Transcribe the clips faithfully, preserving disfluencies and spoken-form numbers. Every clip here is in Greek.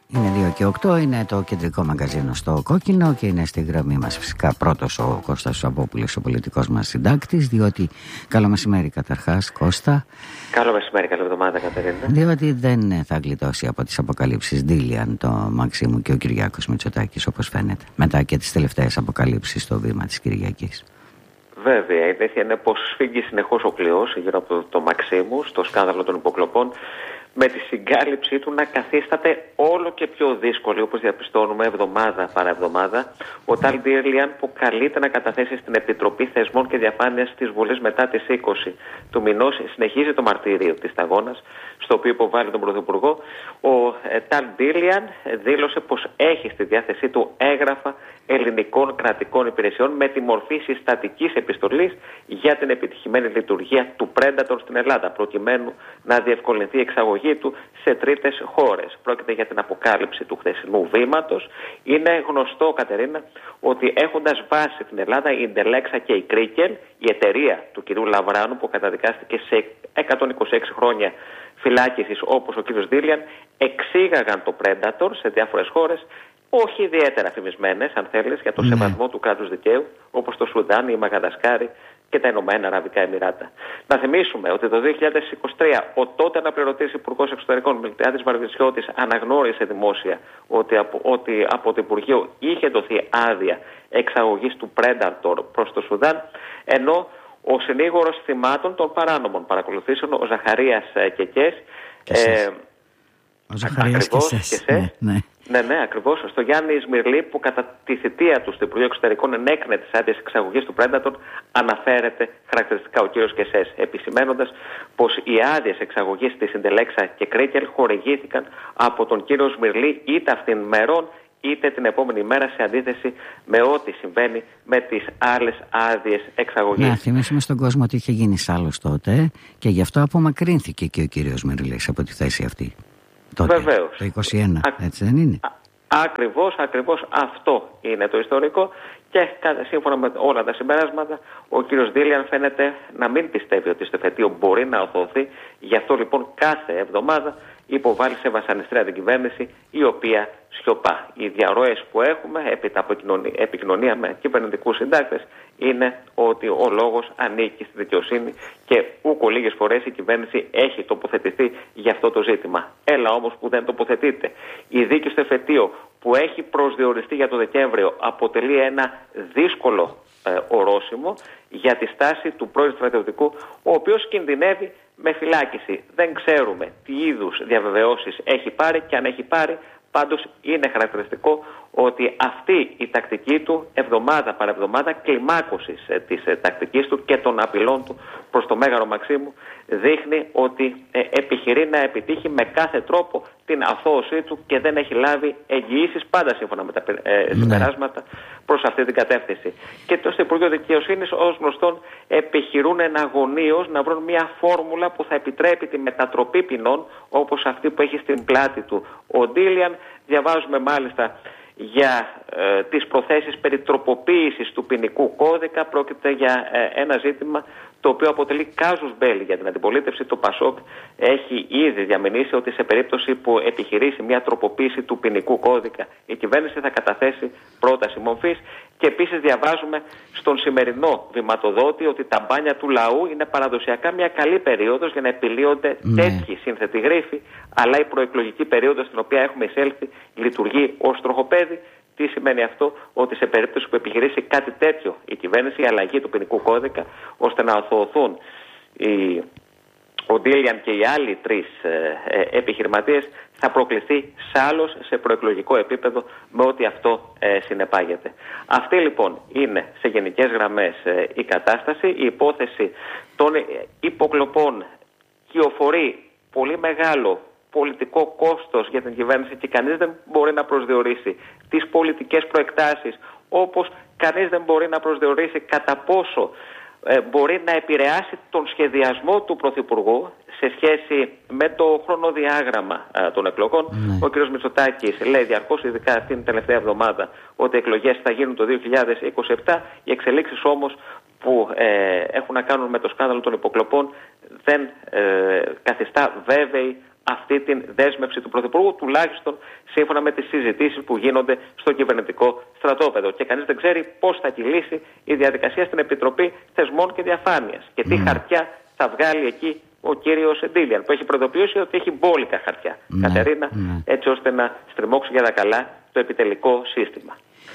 Είναι δύο και οκτώ, είναι το κεντρικό μαγκαζίνο στο Κόκκινο και είναι στη γραμμή μας φυσικά πρώτος ο Κώστας Σαββόπουλος, ο πολιτικός μας συντάκτης, διότι καλό μεσημέρι καταρχάς Κώστα. Καλό μεσημέρι, καλή εβδομάδα Κατερίνα. Διότι δεν θα γλιτώσει από τις αποκαλύψεις Ντίλιαν το Μαξίμου και ο Κυριάκος Μητσοτάκης, όπως φαίνεται, μετά και τις τελευταίες αποκαλύψεις στο βήμα της Κυριακής. Βέβαια, η αλήθεια είναι πως σφίγγει συνεχώς ο κλειός γύρω από το, το Μαξίμου, στο σκάνδαλο των υποκλοπών, με τη συγκάλυψή του να καθίσταται όλο και πιο δύσκολη, όπως διαπιστώνουμε εβδομάδα παρά εβδομάδα, ο Ταλ Ντίλιαν που καλείται να καταθέσει στην Επιτροπή Θεσμών και Διαφάνειας της Βουλής μετά τις είκοσι του μηνός, συνεχίζει το μαρτύριο της σταγόνας, στο οποίο υποβάλλει τον Πρωθυπουργό. Ο ε, Ταλ Ντίλιαν δήλωσε πως έχει στη διάθεσή του έγγραφα ελληνικών κρατικών υπηρεσιών με τη μορφή συστατικής επιστολής για την επιτυχημένη λειτουργία του Predator στην Ελλάδα, προκειμένου να διευκολυνθεί η εξαγωγή του σε τρίτες χώρες. Πρόκειται για την αποκάλυψη του χθεσινού βήματος. Είναι γνωστό, Κατερίνα, ότι έχοντας βάση την Ελλάδα η Ιντελέξα και η Κρίκελ, η εταιρεία του κυρίου Λαβράνου που καταδικάστηκε σε εκατόν είκοσι έξι χρόνια φυλάκισης όπως ο κύριος Ντίλιαν, εξήγαγαν το Predator σε διάφορες χώρες, όχι ιδιαίτερα φημισμένες, αν θέλεις, για το ναι. σεβασμό του κράτους δικαίου, όπως το Σουδάν, η Μαγαδασκάρη και τα Ηνωμένα Αραβικά Εμιράτα. Να θυμίσουμε ότι το δύο χιλιάδες είκοσι τρία ο τότε αναπληρωτής Υπουργός Εξωτερικών Μιλτιάδης Βαρβιτσιώτης αναγνώρισε δημόσια ότι από, ότι από το Υπουργείο είχε δοθεί άδεια εξαγωγής του Predator προς το Σουδάν, ενώ ο συνήγορος θυμάτων των παράνομων παρακολουθήσεων, ο Ζαχαρίας Κεκές, ε, ο Ζαχαρίας Κεκές, ναι, ναι. Ναι, ναι, ακριβώς. Στο Γιάννη Ισμυρλή, που κατά τη θητεία του στο Υπουργείο Εξωτερικών ενέκρινε τις άδειες εξαγωγής του Predator, αναφέρεται χαρακτηριστικά ο κύριος Κεσές, επισημένοντας πως οι άδειες εξαγωγής της Ιντελέξα και Κρίκελ χορηγήθηκαν από τον κύριο Ισμυρλή είτε αυτήν μερών είτε την επόμενη μέρα, σε αντίθεση με ό,τι συμβαίνει με τις άλλες άδειες εξαγωγής. Να θυμίσουμε στον κόσμο ότι είχε γίνει σάλος τότε και γι' αυτό απομακρύνθηκε και ο κύριος Μυρλής από τη θέση αυτή. Τότε, βεβαίως. Το είκοσι ένα, Α, έτσι δεν είναι? Α, ακριβώς, ακριβώς αυτό είναι το ιστορικό και σύμφωνα με όλα τα συμπεράσματα ο κύριος Ντίλιαν φαίνεται να μην πιστεύει ότι στο εφετείο μπορεί να οθωθεί. Γι' αυτό λοιπόν κάθε εβδομάδα υποβάλλει σε βασανιστρία την κυβέρνηση, η οποία σιωπά. Οι διαρροές που έχουμε έπειτα από επικοινωνία με κυβερνητικούς συντάκτες είναι ότι ο λόγος ανήκει στη δικαιοσύνη και ούκο λίγες φορές η κυβέρνηση έχει τοποθετηθεί για αυτό το ζήτημα. Έλα όμως που δεν τοποθετείται. Η δίκη στο εφετείο που έχει προσδιοριστεί για το Δεκέμβριο αποτελεί ένα δύσκολο ε, ορόσημο για τη στάση του πρώην στρατιωτικού, ο οποίος κινδυνεύει με φυλάκιση. Δεν ξέρουμε τι είδους διαβεβαιώσεις έχει πάρει και αν έχει πάρει. Πάντως είναι χαρακτηριστικό ότι αυτή η τακτική του εβδομάδα παρά εβδομάδα κλιμάκωσης ε, της ε, τακτικής του και των απειλών του προς το Μέγαρο Μαξίμου δείχνει ότι ε, επιχειρεί να επιτύχει με κάθε τρόπο την αθώωσή του και δεν έχει λάβει εγγυήσεις, πάντα σύμφωνα με τα ε, συμπεράσματα, προς αυτή την κατεύθυνση. Και το στο Υπουργείο Δικαιοσύνης, ως γνωστόν, επιχειρούν εναγωνίως να βρουν μια φόρμουλα που θα επιτρέπει τη μετατροπή ποινών, όπως αυτή που έχει στην πλάτη του ο Ντίλιαν. Διαβάζουμε μάλιστα για ε, τις προθέσεις περί τροποποίησης του ποινικού κώδικα. Πρόκειται για ε, ένα ζήτημα το οποίο αποτελεί κάζους μπέλι για την αντιπολίτευση. Το ΠΑΣΟΚ έχει ήδη διαμηνήσει ότι σε περίπτωση που επιχειρήσει μια τροποποίηση του ποινικού κώδικα, η κυβέρνηση θα καταθέσει πρόταση μορφής. Και επίσης διαβάζουμε στον σημερινό βηματοδότη ότι τα μπάνια του λαού είναι παραδοσιακά μια καλή περίοδος για να επιλύονται ναι. τέτοιοι σύνθετοι γρίφοι, αλλά η προεκλογική περίοδος στην οποία έχουμε εισέλθει λειτουργεί ως τροχοπέδι. Τι σημαίνει αυτό? Ότι σε περίπτωση που επιχειρήσει κάτι τέτοιο η κυβέρνηση, η αλλαγή του ποινικού κώδικα, ώστε να αθωωωθούν οι, ο Ντίλιαν και οι άλλοι τρεις ε, ε, επιχειρηματίες, θα προκληθεί σάλος σε προεκλογικό επίπεδο με ό,τι αυτό ε, συνεπάγεται. Αυτή λοιπόν είναι σε γενικές γραμμές ε, η κατάσταση. Η υπόθεση των υποκλοπών κυοφορεί πολύ μεγάλο πολιτικό κόστος για την κυβέρνηση και κανείς δεν μπορεί να προσδιορίσει τις πολιτικές προεκτάσεις, όπως κανείς δεν μπορεί να προσδιορίσει κατά πόσο ε, μπορεί να επηρεάσει τον σχεδιασμό του Πρωθυπουργού σε σχέση με το χρονοδιάγραμμα ε, των εκλογών. Ναι. Ο κ. Μητσοτάκης λέει διαρκώς, ειδικά αυτήν την τελευταία εβδομάδα, ότι οι εκλογές θα γίνουν το δύο χιλιάδες είκοσι επτά. Οι εξελίξεις όμως που ε, έχουν να κάνουν με το σκάνδαλο των υποκλοπών δεν ε, καθιστά βέβαιη αυτή την δέσμευση του Πρωθυπουργού, τουλάχιστον σύμφωνα με τις συζητήσεις που γίνονται στο κυβερνητικό στρατόπεδο. Και κανείς δεν ξέρει πώς θα κυλήσει η διαδικασία στην Επιτροπή Θεσμών και Διαφάνειας και τι mm. χαρτιά θα βγάλει εκεί ο κύριος Ντίλιαν, που έχει προειδοποιήσει ότι έχει μπόλικα χαρτιά, mm. Κατερίνα, mm. έτσι ώστε να στριμώξει για τα καλά το επιτελικό σύστημα.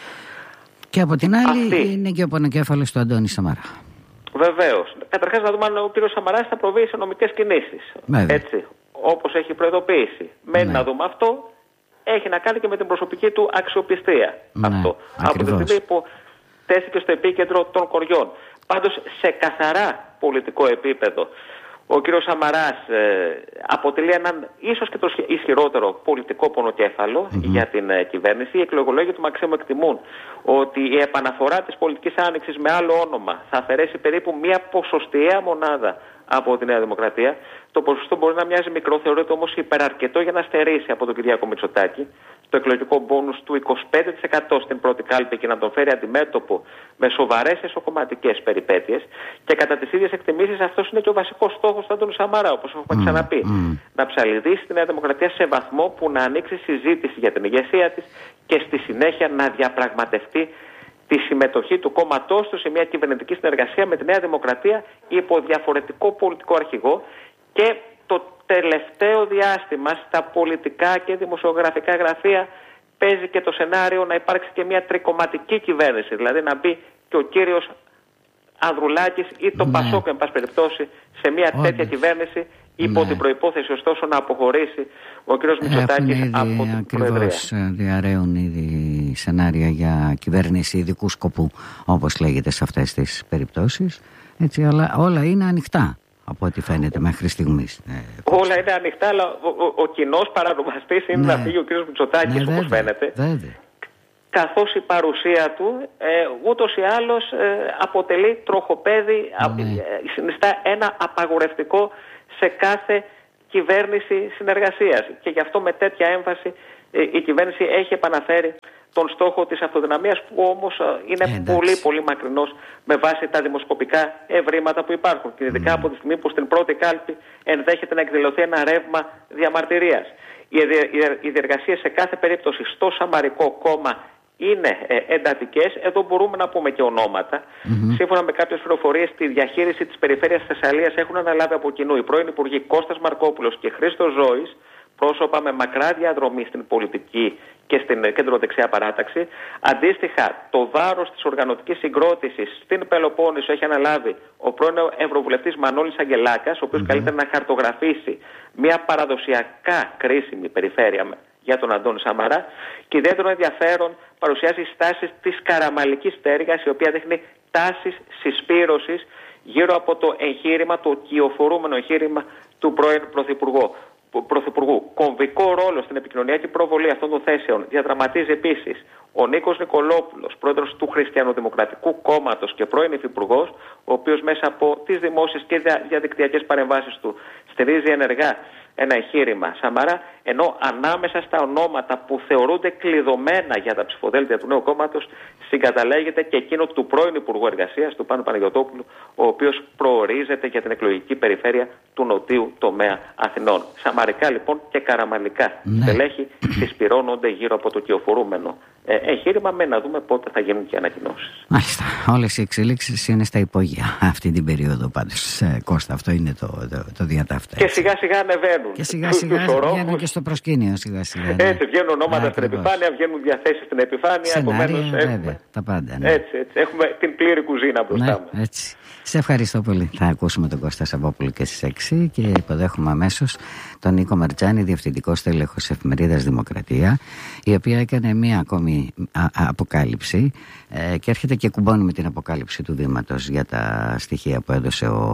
Και από την άλλη Αυτή... είναι και ο πονοκέφαλος του Αντώνη Σαμαρά. Βεβαίως. Καταρχάς να δούμε αν ο κύριος Σαμαράς θα προβεί σε νομικές κινήσεις. Έτσι, όπως έχει προειδοποιήσει. Μένει να δούμε αυτό. Έχει να κάνει και με την προσωπική του αξιοπιστία. Ναι, αυτό. Ακριβώς. Από τη στιγμή που τέθηκε στο επίκεντρο των κοριών. Πάντως σε καθαρά πολιτικό επίπεδο ο κύριος Σαμαράς ε, αποτελεί έναν ίσως και το ισχυρότερο πολιτικό πονοκέφαλο mm-hmm. για την ε, κυβέρνηση. Οι εκλογολόγοι του Μαξίμου εκτιμούν ότι η επαναφορά της πολιτικής άνοιξης με άλλο όνομα θα αφαιρέσει περίπου μία ποσοστιαία μονάδα από τη Νέα Δημοκρατία. Το ποσοστό μπορεί να μοιάζει μικρό, θεωρείται όμως υπεραρκετό για να στερήσει από τον Κυριάκο Μητσοτάκη το εκλογικό μπόνους του είκοσι πέντε τοις εκατό στην πρώτη κάλπη και να τον φέρει αντιμέτωπο με σοβαρές εσωκομματικές περιπέτειες. Και κατά τις ίδιες εκτιμήσεις αυτός είναι και ο βασικός στόχος του Αντώνη Σαμαρά, όπως έχουμε mm, ξαναπεί. Mm. Να ψαλιδίσει τη Νέα Δημοκρατία σε βαθμό που να ανοίξει συζήτηση για την ηγεσία της και στη συνέχεια να διαπραγματευτεί τη συμμετοχή του κόμματός του σε μια κυβερνητική συνεργασία με τη Νέα Δημοκρατία υπό διαφορετικό πολιτικό αρχηγό. Και το τελευταίο διάστημα στα πολιτικά και δημοσιογραφικά γραφεία παίζει και το σενάριο να υπάρξει και μια τρικομματική κυβέρνηση, δηλαδή να μπει και ο κύριος Ανδρουλάκης ή το ναι. Πασόκ, εν πάση περιπτώσει, σε μια Όντως. τέτοια κυβέρνηση, υπό ναι. την προϋπόθεση ωστόσο να αποχωρήσει ο κύριος Μητσοτάκης από την Προεδρία. Διαρρέουν ήδη σενάρια για κυβέρνηση ειδικού σκοπού, όπως λέγεται σε αυτές τις περιπτώσεις. Έτσι, αλλά όλα είναι ανοιχτά. Από ό,τι φαίνεται μέχρι στιγμής. Ναι, όλα είναι ανοιχτά, αλλά ο, ο, ο κοινός παρανομαστής είναι ναι. να φύγει ο κ. Μητσοτάκης, ναι, όπως βέβαια, φαίνεται. Βέβαια. Καθώς η παρουσία του ε, ούτως ή άλλως ε, αποτελεί τροχοπέδι, ναι. ε, συνιστά ένα απαγορευτικό σε κάθε κυβέρνηση συνεργασίας. Και γι' αυτό με τέτοια έμφαση ε, η κυβέρνηση έχει επαναφέρει τον στόχο της αυτοδυναμίας, που όμως είναι ε, πολύ πολύ μακρινός με βάση τα δημοσκοπικά ευρήματα που υπάρχουν. Και ειδικά mm. από τη στιγμή που στην πρώτη κάλπη ενδέχεται να εκδηλωθεί ένα ρεύμα διαμαρτυρίας. Οι, οι, οι διεργασίες σε κάθε περίπτωση στο Σαμαρικό κόμμα είναι ε, εντατικές. Εδώ μπορούμε να πούμε και ονόματα. Mm-hmm. Σύμφωνα με κάποιες πληροφορίες, τη διαχείριση της περιφέρειας Θεσσαλίας έχουν αναλάβει από κοινού οι πρώην υπουργοί Κώστας Μαρκόπουλος και Χρήστος Ζώης, πρόσωπα με μακρά διαδρομή στην πολιτική και στην κεντροδεξιά παράταξη. Αντίστοιχα, το βάρος της οργανωτικής συγκρότησης στην Πελοπόννησο έχει αναλάβει ο πρώην Ευρωβουλευτής Μανώλης Αγγελάκας, ο οποίος mm-hmm. καλείται να χαρτογραφήσει μια παραδοσιακά κρίσιμη περιφέρεια για τον Αντώνη Σαμαρά. Και ιδιαίτερο ενδιαφέρον παρουσιάζει στάσεις της καραμαλικής πτέρυγας, η οποία δείχνει τάσεις συσπήρωσης γύρω από το εγχείρημα, το κυοφορούμενο εγχείρημα του πρώην Πρωθυπουργού. Πρωθυπουργού. Κομβικό ρόλο στην επικοινωνιακή προβολή αυτών των θέσεων διαδραματίζει επίσης ο Νίκος Νικολόπουλος, πρόεδρος του Χριστιανοδημοκρατικού Κόμματος και πρώην υφυπουργός, ο οποίος μέσα από τις δημόσιες και διαδικτυακές παρεμβάσεις του στηρίζει ενεργά ένα εγχείρημα Σαμαρά, ενώ ανάμεσα στα ονόματα που θεωρούνται κλειδωμένα για τα ψηφοδέλτια του νέου κόμματος συγκαταλέγεται και εκείνο του πρώην Υπουργού Εργασίας, του Πάνου Παναγιωτόπουλου, ο οποίος προορίζεται για την εκλογική περιφέρεια του νοτίου τομέα Αθηνών. Σαμαρικά λοιπόν και καραμαλικά ναι. στελέχη συσπυρώνονται γύρω από το κυοφορούμενο ε, εγχείρημα, με να δούμε πότε θα γίνουν και ανακοινώσεις. Μάλιστα. Όλες οι εξελίξεις είναι στα υπόγεια αυτή την περίοδο πάντως. Ε, Κώστα, αυτό είναι το, το, το διατάφτα. Και σιγά σιγά ανεβαίνουν. Και σιγά σιγά βγαίνουν και στο προσκήνιο σιγά σιγά. Ναι. Έτσι βγαίνουν ονόματα στην επιφάνεια, βγαίνουν διαθέσεις στην επιφάνεια. Σενάρια, βέβαια, έχουμε... τα πάντα. Ναι. Έτσι, έτσι. Έχουμε την πλήρη κουζίνα μπροστά ναι, μας. Έτσι. Σε ευχαριστώ πολύ. Θα ακούσουμε τον Κώστα Σαββόπουλο και στις έξι και υποδέχομαι αμέσως τον Νίκο Μερτζάνη, διευθυντικό στέλεχος εφημερίδας Δημοκρατία, η οποία έκανε μία ακόμη α, α, αποκάλυψη ε, και έρχεται και κουμπώνει με την αποκάλυψη του Δήματος για τα στοιχεία που έδωσε ο,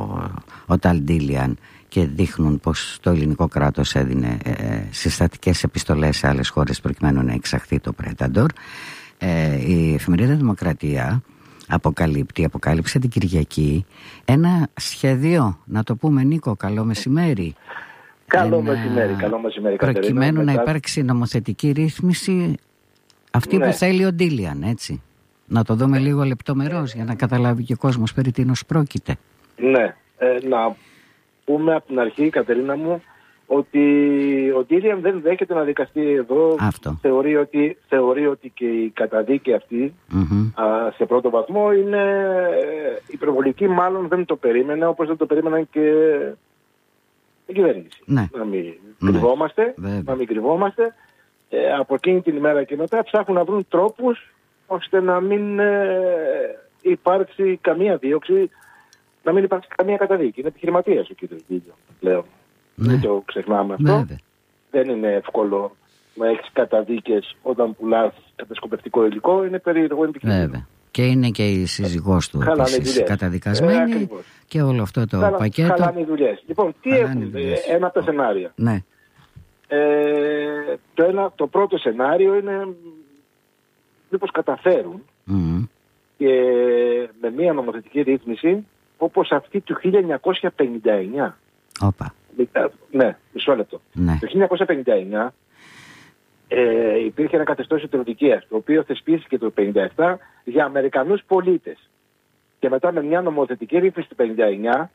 ο Ταλ Ντίλιαν και δείχνουν πως το ελληνικό κράτος έδινε ε, συστατικές επιστολές σε άλλες χώρες προκειμένου να εξαχθεί το Πρέταντορ. Ε, η εφημερίδα Δημοκρατία αποκαλύπτει, αποκάλυψε την Κυριακή ένα σχέδιο, να το πούμε Νίκο, καλό μεσημέρι. Καλό ένα... μεσημέρι, καλό μεσημέρι Κατερίνα. Προκειμένου να υπάρξει νομοθετική ρύθμιση αυτή ναι. που θέλει ο Ντίλιαν, έτσι. Να το δούμε λίγο λεπτομερώς για να καταλάβει και ο κόσμος περί τίνος πρόκειται. Ναι, ε, να πούμε από την αρχή, Κατερίνα μου, ότι ο Ντίλιαν δεν δέχεται να δικαστεί εδώ. Αυτό. Θεωρεί ότι, θεωρεί ότι και η καταδίκη αυτή mm-hmm. α, σε πρώτο βαθμό είναι υπερβολική, μάλλον δεν το περίμενε, όπως δεν το περίμεναν και η κυβέρνηση. Ναι. Να μην ναι. κρυβόμαστε, Βέβαια. να μην κρυβόμαστε. Ε, από εκείνη την ημέρα και μετά ψάχνουν να βρουν τρόπους ώστε να μην ε, υπάρξει καμία δίωξη, να μην υπάρξει καμία καταδίκη. Είναι επιχειρηματίας ο κύριος Ντίλιαν πλέον. Ναι. Δεν το ξεχνάμε αυτό. Βέβαια. Δεν είναι εύκολο να έχεις καταδίκες όταν πουλάς κατασκοπευτικό υλικό. Είναι περίεργο επιχειρηματία. Βέβαια. Και είναι και η σύζυγός του επίσης καταδικασμένη ε, και όλο αυτό το Χαλα, πακέτο. Χαλάνε οι δουλειές. Λοιπόν, τι έχουν, ένα από τα σενάρια. Ναι. Ε, το, ένα, το πρώτο σενάριο είναι μήπως καταφέρουν mm. και με μια νομοθετική ρύθμιση όπως αυτή του χίλια εννιακόσια πενήντα εννιά. Όπα. Ναι, μισό λεπτό. Ναι. Το χίλια εννιακόσια πενήντα εννιά ε, υπήρχε ένα καθεστώς εθελοντικίας, το οποίο θεσπίστηκε το χίλια εννιακόσια πενήντα επτά για Αμερικανούς πολίτες. Και μετά με μια νομοθετική ρύθμιση του χίλια εννιακόσια πενήντα εννιά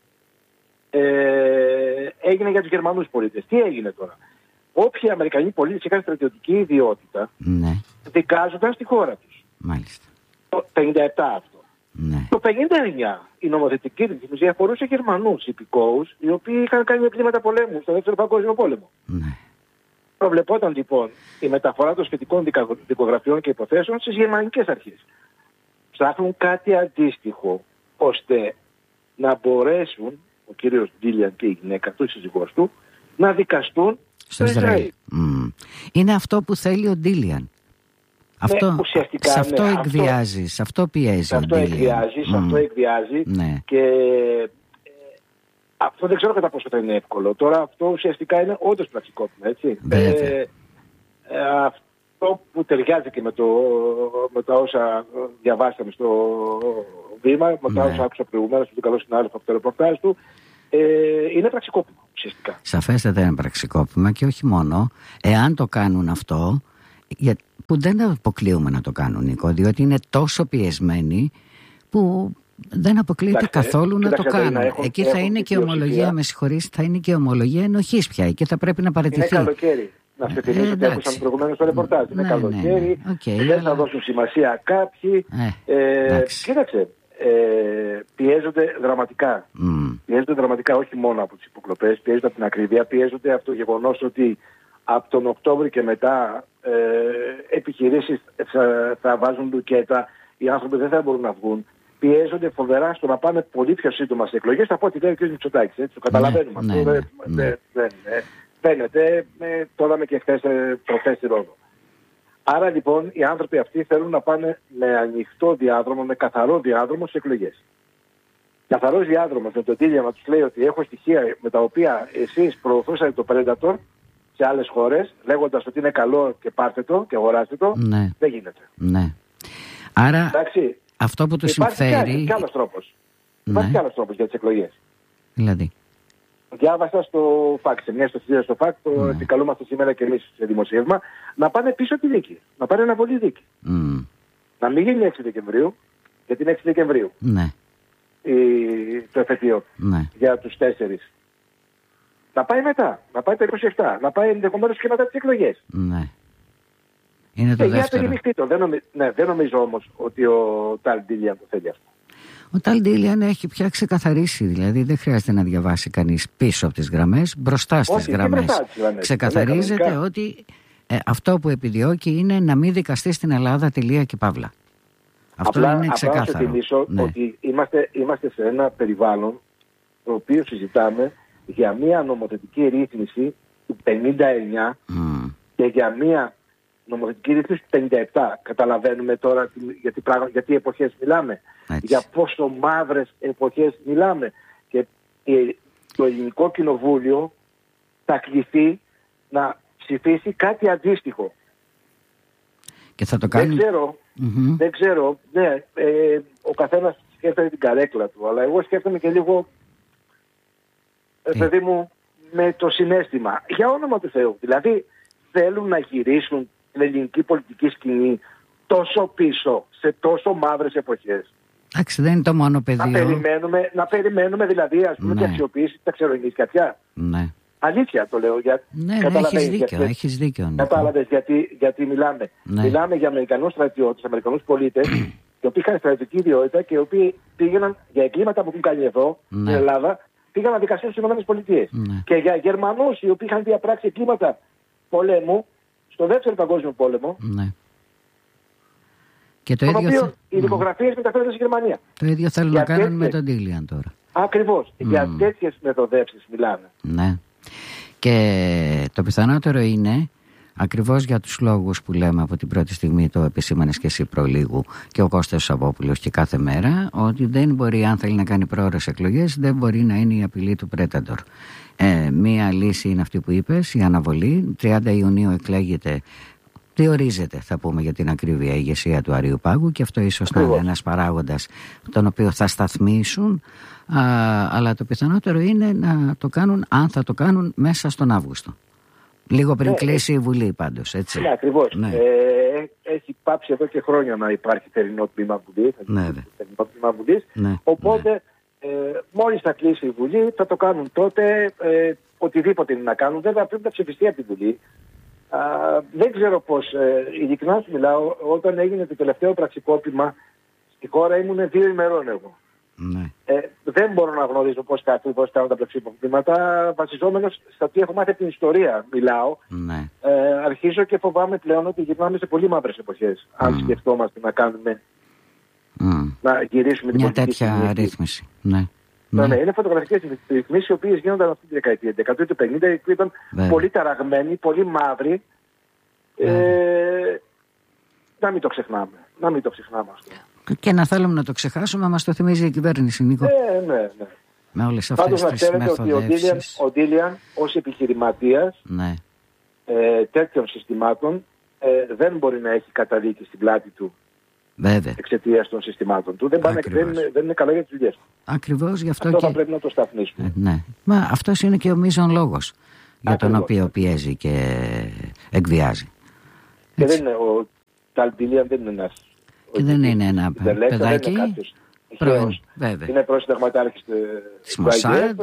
ε, έγινε για τους Γερμανούς πολίτες. Τι έγινε τώρα? Όποιοι Αμερικανοί πολίτες είχαν στρατιωτική ιδιότητα, ναι. δικάζονταν στη χώρα τους. Μάλιστα. Το πενήντα επτά αυτό. Ναι. Το πενήντα εννιά η νομοθετική ρύθμιση αφορούσε Γερμανούς υπηκόους, οι οποίοι είχαν κάνει εγκλήματα πολέμου στο δεύτερο παγκόσμιο πόλεμο. Ναι. Προβλεπόταν λοιπόν η μεταφορά των σχετικών δικογραφιών και υποθέσεων στις γερμανικές αρχές. Ψάχνουν κάτι αντίστοιχο, ώστε να μπορέσουν ο κύριος Ντίλιαν και η γυναίκα του, η σύζυγός του, να δικαστούν στο Ισραήλ. Mm. Είναι αυτό που θέλει ο Ντίλιαν. Αυτό, ναι, ουσιαστικά, σε αυτό ναι, εκβιάζει, αυτό, σε αυτό πιέζει σε ο αυτό Ντίλιαν. εκβιάζει, σε αυτό εκβιάζει ναι. και ε, αυτό δεν ξέρω κατά πόσο θα είναι εύκολο. Τώρα αυτό ουσιαστικά είναι όντως πραξικόπημα, έτσι. Ε, ε, αυτό που ταιριάζει και με, το, με τα όσα διαβάσαμε στο βήμα, με τα ναι. όσα άκουσα προηγουμένως του καλό συνάδελφου από το ρεπορτάζ του, ε, είναι πραξικόπημα ουσιαστικά. Σαφέστατα είναι πραξικόπημα και όχι μόνο, εάν το κάνουν αυτό, για, που δεν αποκλείουμε να το κάνουν, Νίκο, διότι είναι τόσο πιεσμένοι που δεν αποκλείεται Κοιτάξτε, καθόλου να το κάνουν. Έχουν, Εκεί θα είναι και ομολογία, με συγχωρείς, θα είναι και ομολογία ενοχής πια και θα πρέπει να παραιτηθεί. Είναι καλοκαίρι. Να σε θυμίσω ότι άκουσαμε προηγουμένως στο ρεπορτάζ. Είναι ναι, καλοκαίρι, ναι, okay, δεν θα δώσουν σημασία κάποιοι. Ε, ε, κοίταξε, ε, πιέζονται δραματικά. Mm. Πιέζονται δραματικά όχι μόνο από τις υποκλοπές, πιέζονται από την ακρίβεια, πιέζονται από το γεγονός ότι από τον Οκτώβριο και μετά ε, επιχειρήσεις θα, θα βάζουν λουκέτα, οι άνθρωποι δεν θα μπορούν να βγουν. Πιέζονται φοβερά στο να πάνε πολύ πιο σύντομα σε εκλογές, από ό,τι λέει ο κ. Μητσοτάκης. Έτσι, το καταλαβαίνουμε ναι, αυτό. Ναι, δεν, ναι. δεν, δεν, δεν, φαίνεται, ε, το είδαμε και χθες προχθές στη Ρόδο. Άρα λοιπόν οι άνθρωποι αυτοί θέλουν να πάνε με ανοιχτό διάδρομο, με καθαρό διάδρομο στις εκλογές. Καθαρός διάδρομος με τον Ντίλιαν να τους λέει ότι έχω στοιχεία με τα οποία εσείς προωθούσατε το Predator σε άλλες χώρες, λέγοντας ότι είναι καλό και πάρτε το και αγοράστε το, ναι. δεν γίνεται. Ναι. Άρα εντάξει, αυτό που του συμφέρει... Υπάρχει κι άλλος τρόπος. Ναι. Υπάρχει κι άλλος τρόπος για τις εκλογές. Δηλαδή. Διάβασα στο ΦΑΚ, σε μια ιστοσελίδα στο ΦΑΚ, το ναι. επικαλούμαστε σήμερα και εμείς σε δημοσίευμα, να πάνε πίσω τη δίκη. Να πάνε αναβολή δίκη. Mm. Να μην γίνει έξι Δεκεμβρίου, γιατί είναι έξι Δεκεμβρίου. Ναι. Η, το εφετείο ναι. για τους τέσσερις. Να πάει μετά, να πάει το είκοσι επτά, να πάει ενδεχομένως και μετά τις εκλογές. Ναι. Είναι το ε, δεύτερο. Για το. Δεν, νομι... ναι, δεν νομίζω όμως ότι ο Ταλ Ντίλιαν το θέλει αυτό. Ο Ταλ Ντίλιαν έχει πια ξεκαθαρίσει, δηλαδή δεν χρειάζεται να διαβάσει κανείς πίσω από τις γραμμές, μπροστά στις Όχι, γραμμές. γραμμές. Ξεκαθαρίζεται ναι, ότι ε, αυτό που επιδιώκει είναι να μην δικαστεί στην Ελλάδα τελεία και παύλα. Αυτό απλά, είναι ξεκάθαρο. Απλά να σου θυμίσω ναι. ότι είμαστε, είμαστε σε ένα περιβάλλον το οποίο συζητάμε για μια νομοθετική ρύθμιση του πενήντα εννιά mm. και για μια νομοθετική ρύθμιση του πενήντα επτά. Καταλαβαίνουμε τώρα γιατί, πράγμα, γιατί εποχές μιλάμε. Έτσι. Για πόσο μαύρες εποχές μιλάμε. Και το Ελληνικό Κοινοβούλιο θα κληθεί να ψηφίσει κάτι αντίστοιχο. Και θα το κάνει... Δεν ξέρω, mm-hmm. δεν ξέρω, ναι, ε, ο καθένας σκέφτεται την καρέκλα του, αλλά εγώ σκέφτομαι και λίγο, ε, παιδί μου, με το συναίσθημα. Για όνομα του Θεού. Δηλαδή, θέλουν να γυρίσουν την ελληνική πολιτική σκηνή τόσο πίσω, σε τόσο μαύρες εποχές. Εντάξει, δεν είναι το μόνο πεδίο. Να περιμένουμε, να περιμένουμε δηλαδή, ας πούμε, ναι. και αξιοποιήσει τα ξερονίσια πια. Ναι. Αλήθεια το λέω. Για... Ναι, ναι, έχεις δίκιο. Γιατί... Έχεις δίκιο. Κατάλαβες γιατί, γιατί μιλάμε. Ναι. Μιλάμε για Αμερικανούς στρατιώτες, Αμερικανούς πολίτες, οι οποίοι είχαν στρατιωτική ιδιότητα και οι οποίοι πήγαιναν για εγκλήματα που έχουν κάνει εδώ, ναι. στην Ελλάδα, πήγαν να δικαστούν στις ΗΠΑ. Ναι. Και για Γερμανούς οι οποίοι είχαν διαπράξει εγκλήματα πολέμου, στο δεύτερο παγκόσμιο πόλεμο. Ναι. Και το ίδιο οποίο θα... οι δικογραφίες μεταφέρονται στη Γερμανία. Το ίδιο θέλουν να κάνουν με τον Ντίλιαν τώρα. Ακριβώς. Mm. Για τέτοιες μεθοδεύσεις μιλάμε. Ναι. Και το πιθανότερο είναι, ακριβώς για τους λόγους που λέμε από την πρώτη στιγμή, το επισήμανες και εσύ προλίγου και ο Κώστας Σαββόπουλος και κάθε μέρα, ότι δεν μπορεί, αν θέλει να κάνει πρόορες εκλογές, δεν μπορεί να είναι η απειλή του Πρέταντορ. Ε, μία λύση είναι αυτή που είπες, η αναβολή. τριάντα Ιουνίου εκλέγεται, διορίζεται, θα πούμε για την ακρίβεια, η ηγεσία του Αριουπάγου, και αυτό ίσως να είναι ένας παράγοντας τον οποίο θα σταθμίσουν. Α, αλλά το πιθανότερο είναι να το κάνουν, αν θα το κάνουν, μέσα στον Αύγουστο. Λίγο πριν ναι, κλείσει η Βουλή πάντως, έτσι. Ναι, ακριβώς. Ναι. Ε, έχει πάψει εδώ και χρόνια να υπάρχει θερινό τμήμα Βουλής. Ναι, θερινό τμήμα Βουλής. Ναι, οπότε, ναι. Ε, μόλις θα κλείσει η Βουλή, θα το κάνουν τότε, ε, οτιδήποτε είναι να κάνουν. Βέβαια, πρέπει να ψηφιστεί από τη Βουλή. Α, δεν ξέρω πώς, ε, ειλικρινά σου μιλάω, όταν έγινε το τελευταίο πραξικόπημα στη χώρα ήμουν δύο ημερών εγώ. Ναι. Ε, δεν μπορώ να γνωρίζω πώς κάνουν τα πραξικοπήματα, βασιζόμενος στα τι έχω μάθει από την ιστορία μιλάω. Ναι. Ε, αρχίζω και φοβάμαι πλέον ότι γυρνάμε σε πολύ μαύρες εποχές, mm. αν σκεφτόμαστε να κάνουμε, mm. να γυρίσουμε την μια τέτοια ρύθμιση. Ναι. Ναι, ναι, είναι φωτογραφικές ρυθμίσεις οι οποίες γίνονταν αυτή τη δεκαετία, δεκαετία του πενήντα, που ήταν Βέβαια. πολύ ταραγμένοι, πολύ μαύροι. Ε, να μην το ξεχνάμε. Να μην το ξεχνάμε αυτό. Και να θέλουμε να το ξεχάσουμε, μας το θυμίζει η κυβέρνηση, Νίκο. Ναι, ναι, ναι. Με όλες αυτές Πάντως, τις μεθοδεύσεις. Ο Ντίλιαν ως επιχειρηματίας ναι. ε, τέτοιων συστημάτων ε, δεν μπορεί να έχει καταδίκη στην πλάτη του. Βέβαια. Εξαιτίας των συστημάτων του. Δεν, πάνε, δεν, είναι, δεν είναι καλά για τις δουλειές. Ακριβώς γι' αυτό, αυτό και... θα πρέπει να το σταθμίσουμε. Ε, ναι. Μα αυτός είναι και ο μείζον λόγος για Ακριβώς. τον οποίο πιέζει και εκβιάζει. Και δεν είναι, ο Ταλμπίλιαν δεν είναι ένας. Και δεν είναι ένα παιδάκι. Πρώην, είναι πρώην συνταγματάρχης της Μοσάντ.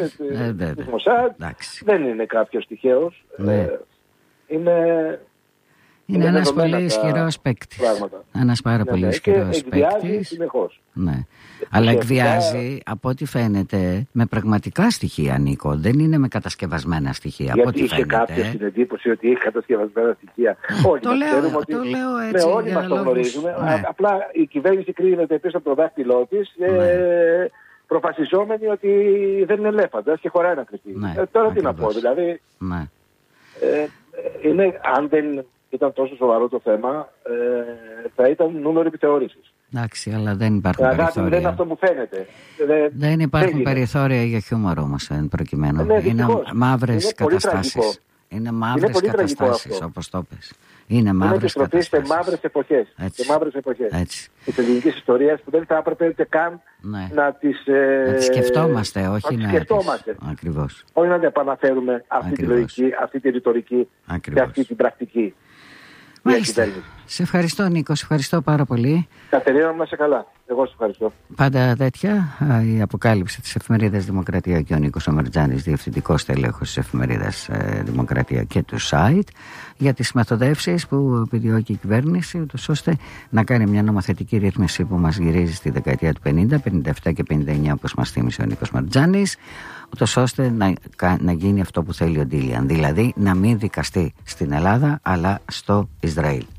Δεν είναι κάποιος τυχαίος. Ναι. Ε, είναι... Είναι, είναι ένας πολύ ισχυρός παίκτης. Ένας πάρα ναι, πολύ ναι, ισχυρός παίκτης. Ναι. Αλλά εκβιάζει, από ό,τι φαίνεται, με πραγματικά στοιχεία, Νίκο. Δεν είναι με κατασκευασμένα στοιχεία. Γιατί από ό,τι είχε κάποιος την εντύπωση ότι έχει κατασκευασμένα στοιχεία. Όλοι το, λέω, το ότι... λέω έτσι. Ναι, όλοι μας το γνωρίζουμε. Ναι. Απλά η κυβέρνηση κρίνεται πίσω από το δάχτυλό της. Ναι. Ε, προφασιζόμενη ότι δεν είναι ελέφαντας και χωράει να κρυφτεί. Ναι, ε, τώρα τι να πω, δηλαδή. Ναι. Ε, είναι, αν δεν ήταν τόσο σοβαρό το θέμα, ε, θα ήταν νούμερο επιθεώρησης. Εντάξει, αλλά δεν υπάρχουν Αγάπη, περιθώρια. Δεν είναι αυτό που φαίνεται. Δεν, δεν υπάρχουν δεν περιθώρια για χιούμορ όμως, εν προκειμένου. Ναι, είναι μαύρες καταστάσεις. Είναι μαύρες καταστάσεις, όπως το πες. Είναι μαύρες καταστάσεις. Είναι σε μαύρες εποχές. Σε μαύρες εποχές της ελληνικής ιστορίας που δεν θα έπρεπε ούτε καν ναι. να τις ε, να τις σκεφτόμαστε, όχι να τις να σκεφτόμαστε. Τις... Ακριβώς. Όχι να επαναφέρουμε αυτή τη λογική, αυτή τη ρητορική και αυτή την πρακτική. Μάλιστα. Σε ευχαριστώ, Νίκο, σε ευχαριστώ πάρα πολύ. Κατερίνα μου, να είσαι καλά. Εγώ σε ευχαριστώ. Πάντα τέτοια η αποκάλυψη της εφημερίδας Δημοκρατία και ο Νίκος ο Μερτζάνης, διευθυντικός τέλεχος της εφημερίδας Δημοκρατία και του site, για τις μεθοδεύσεις που επιδιώκει η κυβέρνηση, ούτως ώστε να κάνει μια νομοθετική ρύθμιση που μας γυρίζει στη δεκαετία του πενήντα, πενήντα επτά και πενήντα εννιά, όπως μας θύμισε ο Νίκος Μερτζάνης, ούτως ώστε να, να γίνει αυτό που θέλει ο Ντίλιαν, δηλαδή να μην δικαστεί στην Ελλάδα αλλά στο Ισραήλ.